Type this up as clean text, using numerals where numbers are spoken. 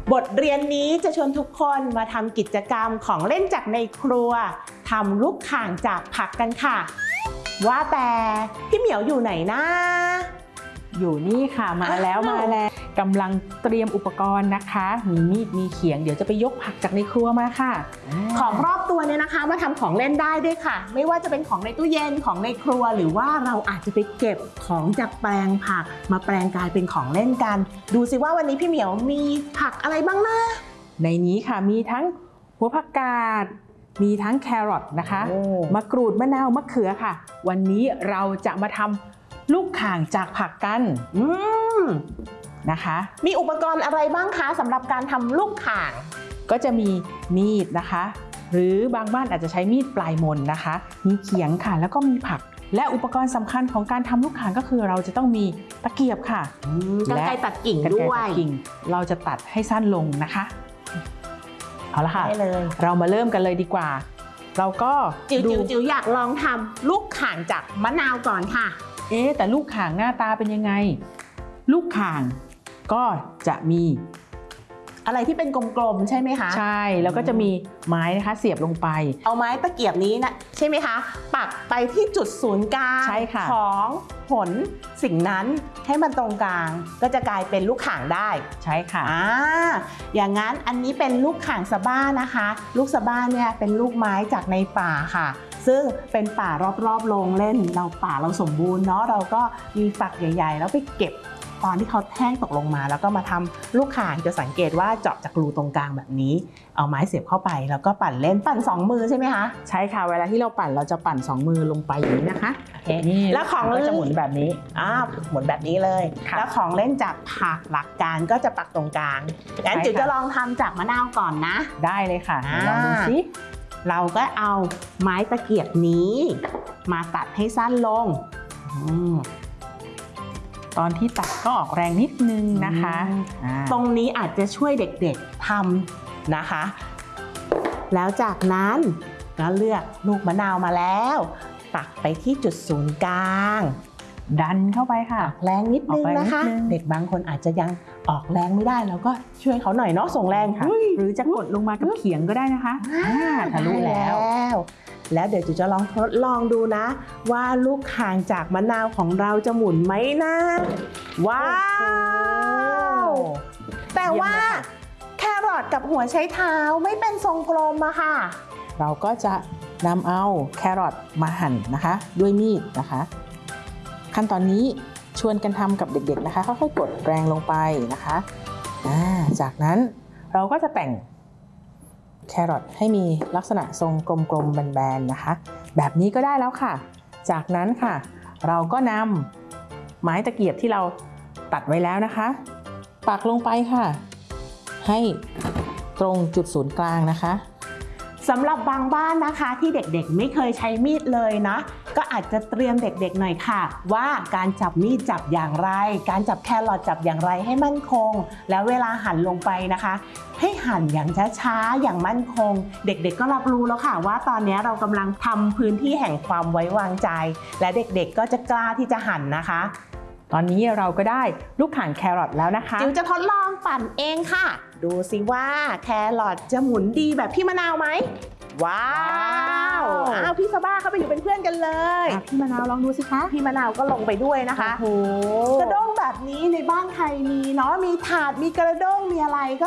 บทเรียนนี้จะชวนทุกคนมาทำกิจกรรมของเล่นจากในครัวทำลูกข่างจากผักกันค่ะว่าแต่พี่เหมียวอยู่ไหนนะอยู่นี่ค่ะมาแล้วกำลังเตรียมอุปกรณ์นะคะมีมีดมีเขียงเดี๋ยวจะไปยกผักจากในครัวมาค่ะของรอบตัวเนี่ยนะคะมาทำของเล่นได้ด้วยค่ะไม่ว่าจะเป็นของในตู้เย็นของในครัวหรือว่าเราอาจจะไปเก็บของจากแปลงผักมาแปลงกลายเป็นของเล่นกันดูสิว่าวันนี้พี่เหมียวมีผักอะไรบ้างนะในนี้ค่ะมีทั้งหัวผักกาดมีทั้งแครอทนะคะมะกรูดมะนาวมะเขือค่ะวันนี้เราจะมาทำลูกข่างจากผักกันนะคะมีอุปกรณ์อะไรบ้างคะสำหรับการทำลูกข่างก็จะมีมีดนะคะหรือบางบ้านอาจจะใช้มีดปลายมนนะคะมีเขียงค่ะแล้วก็มีผักและอุปกรณ์สำคัญของการทำลูกข่างก็คือเราจะต้องมีตะเกียบค่ะกรรไกรตัดกิ่งด้วยเราจะตัดให้สั้นลงนะคะเอาละค่ะได้เลยเรามาเริ่มกันเลยดีกว่าเราก็จิ๋วอยากลองทำลูกข่างจากมะนาวก่อนค่ะแต่ลูกข่างหน้าตาเป็นยังไงลูกข่างก็จะมีอะไรที่เป็นกลมๆใช่ไหมคะใช่แล้วก็จะมีไม้นะคะเสียบลงไปเอาไม้ตะเกียบนี้นะใช่ไหมคะปักไปที่จุดศูนย์กลางของผลสิ่งนั้นให้มันตรงกลางก็จะกลายเป็นลูกข่างได้ใช่ค่ะอย่างนั้นอันนี้เป็นลูกข่างสะบ้านะคะลูกสะบ้าเนี่ยเป็นลูกไม้จากในป่าค่ะซึ่งเป็นป่ารอบๆโรงเล่นเราสมบูรณ์เนาะเราก็มีฝักใหญ่ๆแล้วไปเก็บตอนที่เขาแท่งตกลงมาแล้วก็มาทำลูกข่างจะสังเกตว่าเจาะจากรูตรงกลางแบบนี้เอาไม้เสียบเข้าไปแล้วก็ปั่นเล่นปั่น2มือใช่ไหมคะใช่ค่ะเวลาที่เราปั่นเราจะปั่น2มือลงไปอย่างนี้นะคะนี่แล้วของก็จะหมุนแบบนี้หมุนแบบนี้เลยแล้วของเล่นจากผักหลักการก็จะปักตรงกลางงั้นจิ๋วจะลองทำจากมะนาวก่อนนะได้เลยค่ะลองดูสิเราก็เอาไม้ตะเกียบนี้มาตัดให้สั้นลงตอนที่ตัดก็ออกแรงนิดนึงนะคะตรงนี้อาจจะช่วยเด็กๆทำนะคะแล้วจากนั้นก็เลือกลูกมะนาวมาแล้วตักไปที่จุดศูนย์กลางดันเข้าไปค่ะแรงนิดนึงนะคะเด็กบางคนอาจจะยังออกแรงไม่ได้แล้วก็ช่วยเขาหน่อยเนาะส่งแรงค่ะหรือจะกดลงมากับเขียงก็ได้นะคะทะลุแล้วเดี๋ยวจะลองทดลองดูนะว่าลูกข่างจากมะนาวของเราจะหมุนไหมนะว้าวแต่ว่าแครอทกับหัวไชเท้าไม่เป็นทรงกลมอะค่ะเราก็จะนำเอาแครอทมาหั่นนะคะด้วยมีดนะคะขั้นตอนนี้ชวนกันทำกับเด็กๆนะคะค่อยๆกดแรงลงไปนะคะจากนั้นเราก็จะแต่งแครอทให้มีลักษณะทรงกลมๆแบนๆนะคะแบบนี้ก็ได้แล้วค่ะจากนั้นค่ะเราก็นำไม้ตะเกียบที่เราตัดไว้แล้วนะคะปักลงไปค่ะให้ตรงจุดศูนย์กลางนะคะสำหรับบางบ้านนะคะที่เด็กๆไม่เคยใช้มีดเลยนะก็อาจจะเตรียมเด็กๆหน่อยค่ะว่าการจับมีดจับอย่างไรการจับแครอทจับอย่างไรให้มั่นคงแล้วเวลาหั่นลงไปนะคะให้หั่นอย่างช้าๆอย่างมั่นคงเด็กๆก็รับรู้แล้วค่ะว่าตอนนี้เรากำลังทำพื้นที่แห่งความไว้วางใจและเด็กๆก็จะกล้าที่จะหั่นนะคะตอนนี้เราก็ได้ลูกข่างแครอทแล้วนะคะจิ๋วจะทดลองปั่นเองค่ะดูสิว่าแครอทจะหมุนดีแบบพี่มะนาวไหมว้าวพี่สบ้าเข้าไปอยู่เป็นเพื่อนกันเลยพี่มะนาวลองดูสิคะพี่มะนาวก็ลงไปด้วยนะคะกระด้งแบบนี้ในบ้านใครมีเนาะมีถาดมีกระด้งมีอะไรก็